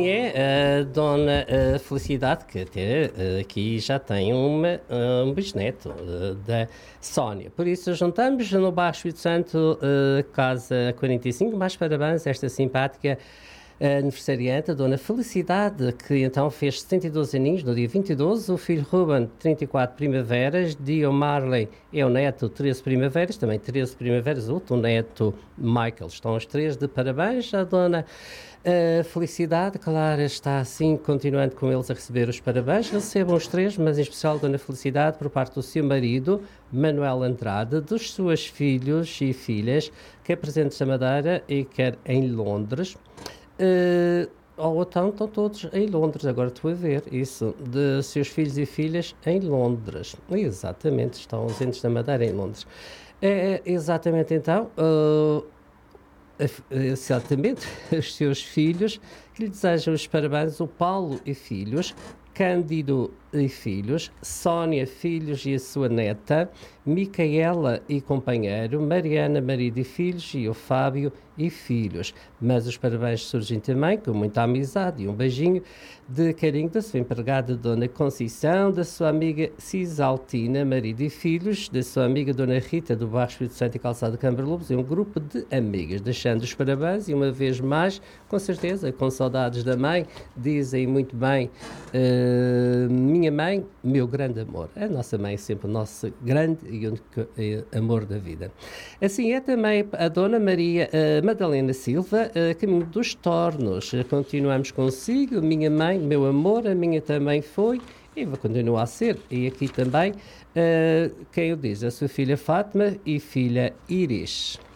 É a Dona Felicidade, que até aqui já tem um bisneto da Sónia. Por isso, juntamos no bairro Espírito Santo, casa 45. Mais parabéns a esta simpática aniversariante, a Dona Felicidade, que então fez 72 aninhos no dia 22. O filho Ruben, 34 primaveras. Dio Marley é o neto, 13 primaveras. Também 13 primaveras. O neto Michael. Estão os três de parabéns. A Dona Felicidade, Clara, está assim, continuando com eles a receber os parabéns. Recebam os três, mas em especial a Dona Felicidade, por parte do seu marido, Manuel Andrade, dos seus filhos e filhas, quer presentes da Madeira e quer em Londres. Ou então estão todos em Londres, agora estou a ver isso, de seus filhos e filhas em Londres. Exatamente, estão ausentes da Madeira em Londres. Exatamente, então, exatamente, os seus filhos, que lhe desejam os parabéns, o Paulo e filhos, Cândido e filhos, Sónia, filhos e a sua neta, Micaela e companheiro, Mariana, marido e filhos, e o Fábio e filhos. Mas os parabéns surgem também com muita amizade e um beijinho de carinho da sua empregada Dona Conceição, da sua amiga Cisaltina, marido e filhos, da sua amiga Dona Rita, do bairro Espírito Santo e Calçado de Câmara Lobos, e um grupo de amigas, deixando os parabéns e uma vez mais, com certeza, com saudades da mãe, dizem muito bem, minha mãe, meu grande amor. A nossa mãe é sempre o nosso grande e único amor da vida. Assim é também a Dona Maria Madalena Silva, caminho dos Tornos. Continuamos consigo, minha mãe, meu amor, a minha também foi e vai continuar a ser. E aqui também, quem o diz? A sua filha Fátima e filha Iris.